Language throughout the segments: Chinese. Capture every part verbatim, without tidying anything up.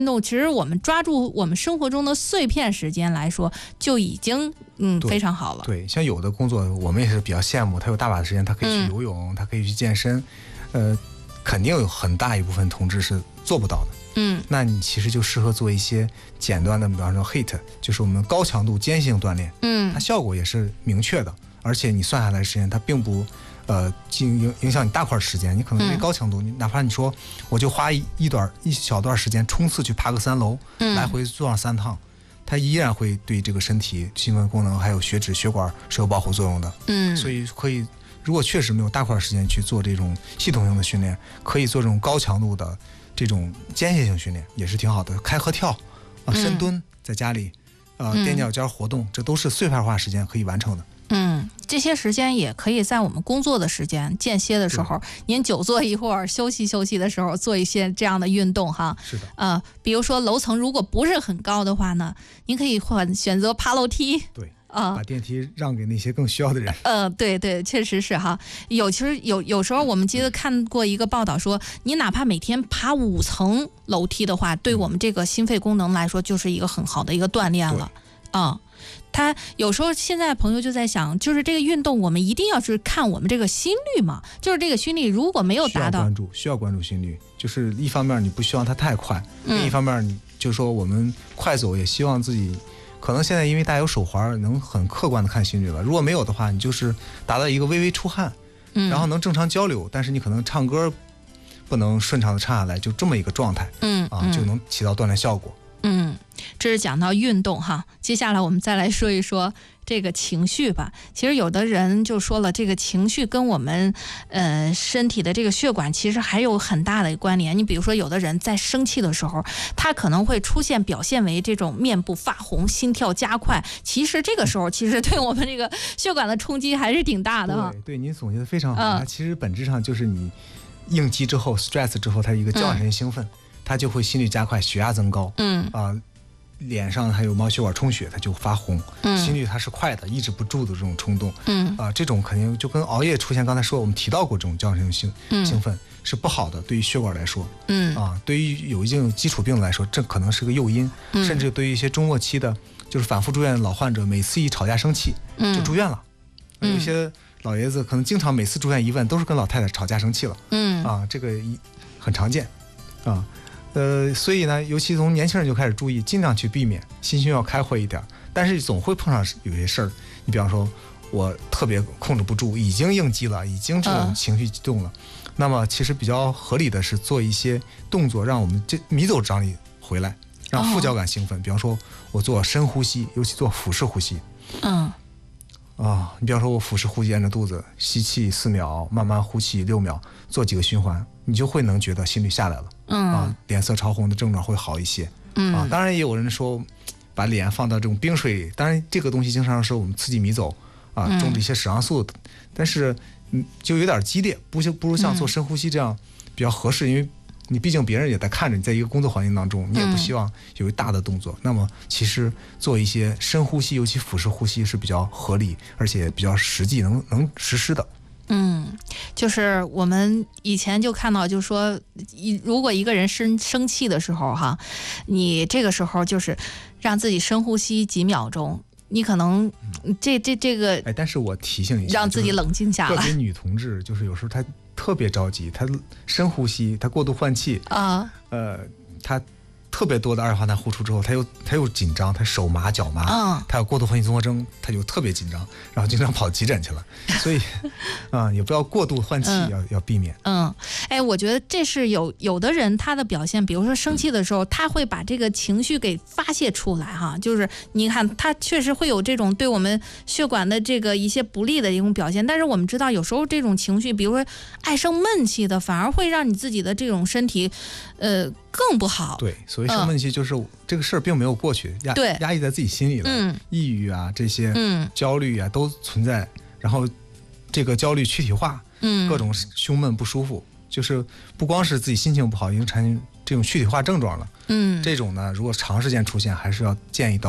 运动其实我们抓住我们生活中的碎片时间来说，就已经嗯非常好了。 对，像有的工作我们也是比较羡慕，他有大把的时间，他可以去游泳，嗯、他可以去健身，呃，肯定有很大一部分同志是做不到的。 嗯， 那你其实就适合做一些简单的，比方说 H I I T， 就是我们高强度间歇性锻炼。 嗯， 它效果也是明确的，而且你算下来的时间，它并不。呃，影影响你大块时间，你可能因为高强度，嗯、你哪怕你说我就花一一段一小段时间冲刺去爬个三楼，嗯、来回做上三趟，它依然会对这个身体心肺功能还有血脂血管是有保护作用的。 嗯， 所以可以，如果确实没有大块时间去做这种系统性的训练，可以做这种高强度的这种间歇性训练，也是挺好的。开合跳啊、呃，深蹲，在家里呃踮脚尖活动，这都是碎片化时间可以完成的。 嗯，这些时间也可以在我们工作的时间、间歇的时候，您久坐一会儿，休息休息的时候做一些这样的运动哈。 是的。 呃，比如说楼层如果不是很高的话呢，您可以换选择爬楼梯。 对。 啊、呃， 把电梯让给那些更需要的人。 呃，对对，确实是哈。有其实有有时候我们记得看过一个报道说，你哪怕每天爬五层楼梯的话，对我们这个心肺功能来说就是一个很好的一个锻炼了。啊。他有时候现在朋友就在想，就是这个运动我们一定要是看我们这个心率嘛，就是这个心率如果没有达到， 需要关注，需要关注心率，就是一方面你不希望它太快，嗯、另一方面你就说我们快走也希望自己，可能现在因为大家有手环，能很客观的看心率了。如果没有的话，你就是达到一个微微出汗，嗯、然后能正常交流，但是你可能唱歌不能顺畅的唱下来，就这么一个状态， 嗯啊，就能起到锻炼效果。 嗯，这是讲到运动哈，接下来我们再来说一说这个情绪吧。其实有的人就说了，这个情绪跟我们呃身体的这个血管其实还有很大的关联。你比如说，有的人在生气的时候，他可能会出现表现为这种面部发红、心跳加快。其实这个时候，其实对我们这个血管的冲击还是挺大的哈。 对，对，您总结的非常好。它、嗯、其实本质上就是你应激之后 ，stress 之后，它一个交感神经兴奋。嗯，它就会心率加快，血压增高，嗯啊、呃，脸上还有毛血管充血，它就发红，嗯，心率它是快的，抑制不住的这种冲动，嗯啊、呃，这种肯定就跟熬夜出现，刚才说我们提到过这种交感神经兴兴奋、嗯、是不好的，对于血管来说，嗯啊，对于有一定基础病来说，这可能是个诱因，嗯、甚至对于一些中末期的，就是反复住院的老患者，每次一吵架生气，嗯，就住院了，嗯、有一些老爷子可能经常每次住院一问都是跟老太太吵架生气了，嗯啊，这个一很常见，啊。呃，所以呢，尤其从年轻人就开始注意，尽量去避免，心胸要开阔一点。但是总会碰上有些事儿，你比方说，我特别控制不住，已经应激了，已经这种情绪激动了。嗯、那么其实比较合理的是做一些动作，让我们这迷走张力回来，让副交感兴奋。哦、比方说，我做深呼吸，尤其做腹式呼吸。嗯。啊，你比方说我腹式呼吸，按着肚子吸气四秒，慢慢呼气六秒，做几个循环，你就会能觉得心率下来了，嗯啊，脸色潮红的症状会好一些，嗯啊，当然也有人说把脸放到这种冰水里，当然这个东西经常是我们刺激迷走啊，中了一些屎上素，但是嗯就有点激烈，不不如像做深呼吸这样比较合适，因为你毕竟别人也在看着你，在一个工作环境当中，你也不希望有一大的动作。嗯、那么其实做一些深呼吸，尤其腹式呼吸是比较合理，而且比较实际，能能实施的。 嗯，就是我们以前就看到，就是说，如果一个人生生气的时候，哈，你这个时候就是让自己深呼吸几秒钟。你可能这这这个， 哎，但是我提醒一下， 让自己冷静下来。 特别女同志，就是有时候她特别着急，她深呼吸，她过度换气啊，呃，她特别多的二氧化碳呼出之后，她又她又紧张，她手麻脚麻，嗯，她有过度换气综合征，她就特别紧张，然后经常跑急诊去了。所以啊、呃，也不要过度换气，嗯、要要避免。 嗯，哎，我觉得这是有有的人他的表现，比如说生气的时候，嗯、他会把这个情绪给发泄出来哈。就是你看，他确实会有这种对我们血管的这个一些不利的一种表现。但是我们知道，有时候这种情绪，比如说爱生闷气的，反而会让你自己的这种身体，呃，更不好。 对，所谓生闷气，就是、嗯、这个事儿并没有过去，压对压抑在自己心里了，嗯、抑郁啊这些，嗯、焦虑啊都存在，然后这个焦虑躯体化，嗯，各种胸闷不舒服，就是不光是自己心情不好，已经产生这种躯体化症状了，嗯，这种呢，如果长时间出现，还是要建议到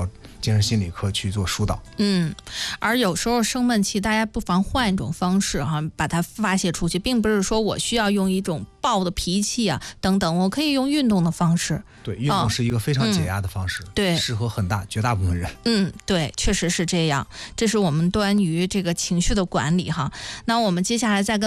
精神心理科去做疏导。 嗯，而有时候生闷气，大家不妨换一种方式哈，把它发泄出去，并不是说我需要用一种暴的脾气啊等等，我可以用运动的方式。 对，运动是一个非常解压的方式， 哦嗯、对， 适合很大绝大部分人。 嗯，对，确实是这样。这是我们关于这个情绪的管理哈。那我们接下来再跟